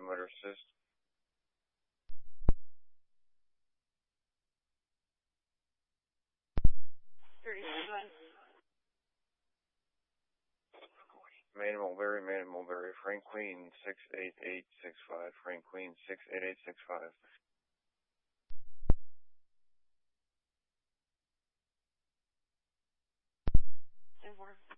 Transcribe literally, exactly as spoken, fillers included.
motor assist. thirty-seven. Main Mulberry, Main Mulberry, Frank Queen six eight eight six five, Frank Queen six eight eight six five. ten four.